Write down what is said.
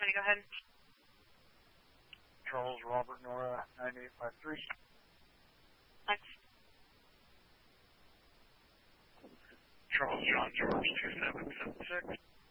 20, go ahead. Charles Robert Nora 9853. Next. Charles John George 2776.